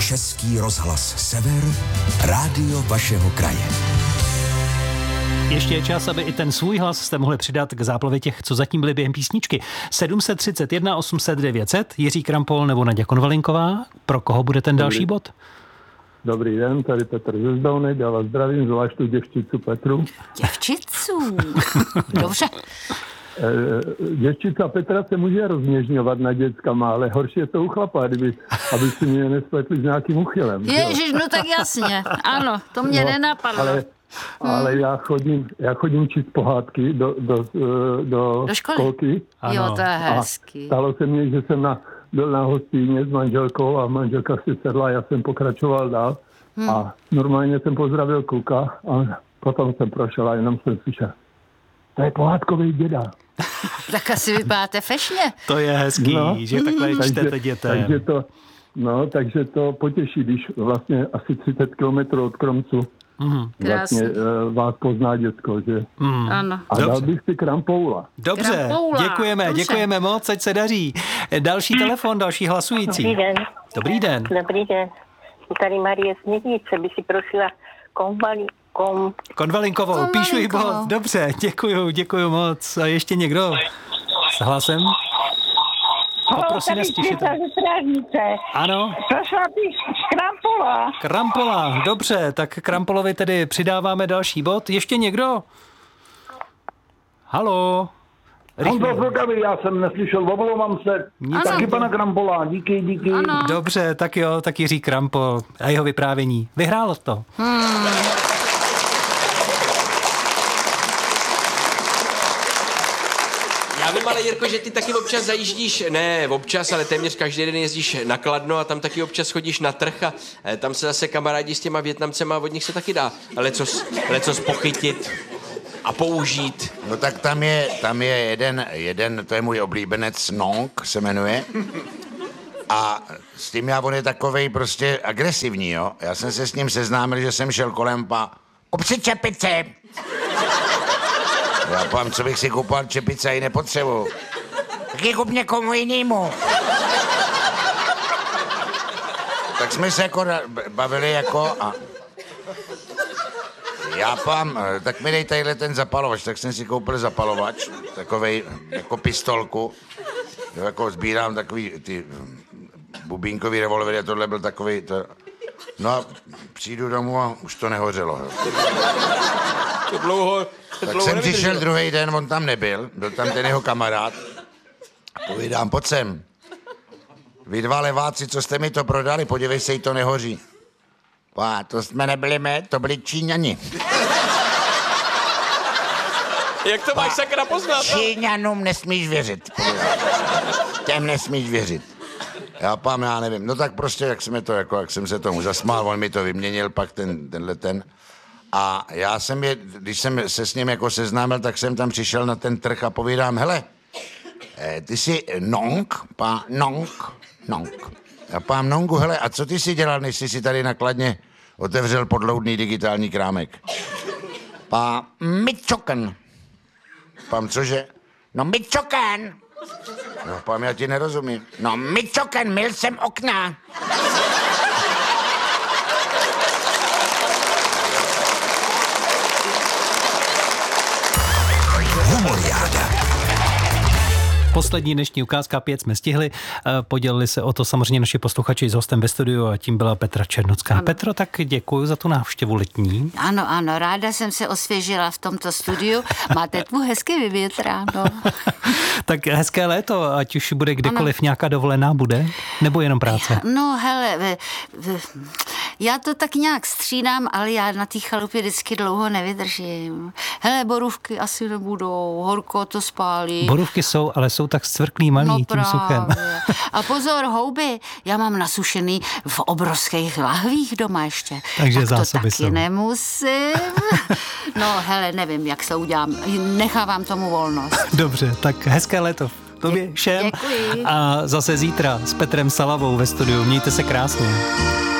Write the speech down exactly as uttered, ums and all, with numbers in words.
Český rozhlas Sever, rádio vašeho kraje. Ještě je čas, aby i ten svůj hlas jste mohli přidat k záplavě těch, co zatím byli během písničky. sedm set třicet jedna osm set devět set, Jiří Krampol nebo Naďa Konvalinková. Pro koho bude ten další Dobrý. bod? Dobrý den, tady Petr ze Zdovnej, já vás zdravím, zvlášť tu děvčicu Petru. Děvčicu, dobře. E, děvčica Petra se může rozměžňovat na dětskama, ale horší je to u chlapa, kdyby, aby si mě nespletli s nějakým uchylem. Ježiš, no tak jasně, ano, to mě no, nenapadlo. Ale, hmm. ale já chodím, já chodím číst pohádky do, do, do, do školy. školky. Jo, to je hezký. A stalo se mně, že jsem na, byl na hostíně s manželkou a manželka si sedla, já jsem pokračoval dál hmm. a normálně jsem pozdravil kluka a potom jsem prošel a jenom jsem slyšel. To je pohádkový děda. Tak asi vypadáte fešně. To je hezký, no, že takhle mm. čtete dětem. Takže to, no, takže to potěší, když vlastně asi třicet kilometrů od Kromcu mm. vlastně uh, vás pozná děcko, že? Mm. Ano. A dal bych si Krampoula. Dobře, Krampoula. děkujeme, Dobře. děkujeme moc, ať se daří. Další telefon, další hlasující. Dobrý den. Dobrý den. Dobrý den. Tady Marie Snědnice by si prosila konvali, kom... Konvalinkovou, Konvalinkovou. píšu jí bod. Dobře, děkuju, děkuju moc. A ještě někdo s hlasem? Poprosím, nestíšit. Ano. Prosila bych Krampola. Krampola, dobře, tak Krampolovi tedy přidáváme další bod. Ještě někdo? Halo? Honzo Zrukavý, já jsem neslyšel, omlouvám se. Nic. Taky pana Krampola, díky, díky. Ano. Dobře, tak jo, tak Jiří Krampol a jeho vyprávění. Vyhrál to. Hmm. Já vím, ale Jirko, že ty taky občas zajíždíš, ne občas, ale téměř každý den jezdíš na Kladno a tam taky občas chodíš na trh a eh, tam se zase kamarádi s těma Vietnamcema a od nich se taky dá lecos, lecos pochytit a použít. No tak tam je, tam je jeden, jeden, to je můj oblíbenec, Nong se jmenuje. A s tím já, on je takovej prostě agresivní, jo. Já jsem se s ním seznámil, že jsem šel kolem a upři čepice. Já pám, co bych si koupal čepice a ji nepotřebuju. Tak ji kup někomu jinému. Tak jsme se jako bavili jako a já pám, tak mi dej tadyhle ten zapalovač, tak jsem si koupil zapalovač, takovej jako pistolku. Jo, jako sbírám takový ty bubínkový revolvery a tohle byl takový. To... No a přijdu domů a už to nehořelo. To dlouho, to tak dlouho jsem nevydržel. přišel druhý den, on tam nebyl, byl tam ten jeho kamarád. A povídám, pojď sem. Vy dva leváci, co jste mi to prodali, podívej se, jí to nehoří. Pá, to jsme nebyli my, to byli Číňani. Jak to máš sakra poznat? Číňanům nesmíš věřit. Těm nesmíš věřit. Já pám, já nevím. No tak prostě, jak jsme to, jako, jak jsem se tomu zasmál, on mi to vyměnil pak ten, tenhle ten. A já jsem je, když jsem se s ním jako seznámil, tak jsem tam přišel na ten trh a povídám, hele, ty jsi Nong, pá, Nong, Nong. Já pám Nongu, hele, a co ty jsi dělal, než jsi si tady na Kladně otevřel podloudný digitální krámek? Pá, Michoacan. Pám, cože? No Michoacan. No, pám, já ti nerozumím. No Michoacan, myl jsem okna. Humoriáda. Poslední dnešní ukázka, pět jsme stihli. Podělili se o to samozřejmě naši posluchači s hostem ve studiu a tím byla Petra Černocká. Ano. Petro, tak děkuji za tu návštěvu letní. Ano, ano, ráda jsem se osvěžila v tomto studiu. Máte tu hezky vyvětráno. Tak hezké léto, ať už bude kdekoliv ano. Nějaká dovolená bude, nebo jenom práce? No hele, v, v, já to tak nějak střídám, ale já na té chalupě vždycky dlouho nevydržím. Hele, borůvky asi nebudou, horko to spálí. Borůvky jsou, ale jsou tak zcvrklý malý no tím právě. suchem. A pozor, houby, já mám nasušený v obrovských lahvích doma ještě. Takže tak zásoby to taky jsou. Nemusím. No hele, nevím, jak se udělám. Nechávám tomu volnost. Dobře, tak hezké léto. Tobě všem. Děkuji. A zase zítra s Petrem Salavou ve studiu. Mějte se krásně.